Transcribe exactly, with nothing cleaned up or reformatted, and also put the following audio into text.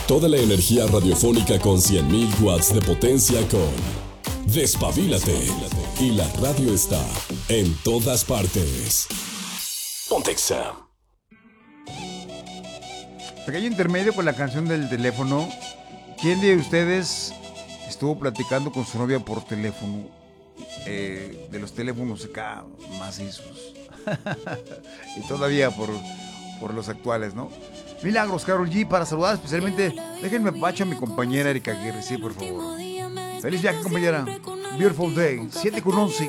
Toda la energía radiofónica con cien mil watts de potencia con Despabilate. Y la radio está en todas partes. Pontexa. Pequeño intermedio con la canción del teléfono. ¿Quién de ustedes estuvo platicando con su novia por teléfono? Eh, de los teléfonos acá macizos. Y todavía por, por los actuales, ¿no? Milagros, Karol G, para saludar especialmente. Déjenme pacho a mi compañera Erika Aguirre, sí, por favor. Feliz viaje, compañera. Beautiful day. siete con once.